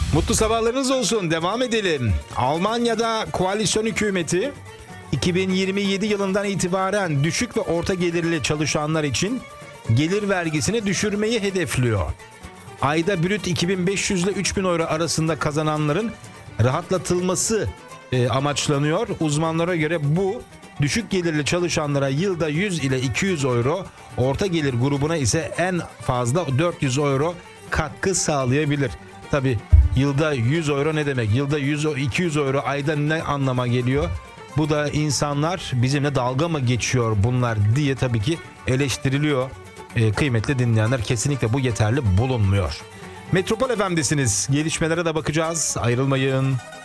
Mutlu sabahlarınız olsun. Devam edelim. Almanya'da koalisyon hükümeti 2027 yılından itibaren düşük ve orta gelirli çalışanlar için gelir vergisini düşürmeyi hedefliyor. Ayda brüt 2500 ile 3000 euro arasında kazananların rahatlatılması amaçlanıyor. Uzmanlara göre bu düşük gelirli çalışanlara yılda 100 ile 200 euro, orta gelir grubuna ise en fazla 400 euro katkı sağlayabilir. Tabi yılda 100 euro ne demek? Yılda 200 euro ayda ne anlama geliyor? Bu da insanlar bizimle dalga mı geçiyor bunlar diye tabii ki eleştiriliyor. Kıymetli dinleyenler, kesinlikle bu yeterli bulunmuyor. Metropol FM'desiniz. Gelişmelere de bakacağız. Ayrılmayın.